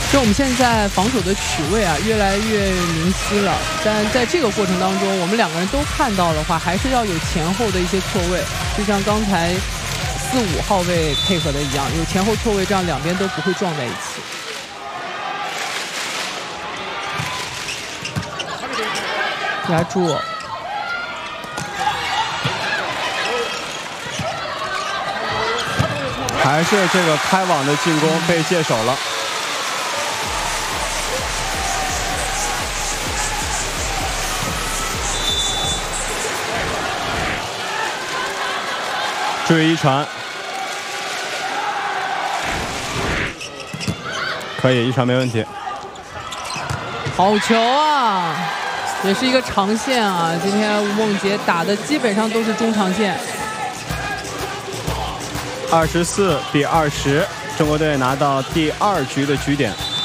就我们现在防守的取位啊，越来越明晰了。但在这个过程当中，我们两个人都看到的话，还是要有前后的一些错位，就像刚才4、5号位配合的一样，有前后错位，这样两边都不会撞在一起。压住。 还是这个开网的进攻被接手了。注意一传，可以一传没问题。 好球啊！也是一个长线啊！今天吴梦洁打的基本上都是中长线。 24比20，中国队拿到第2局的局点。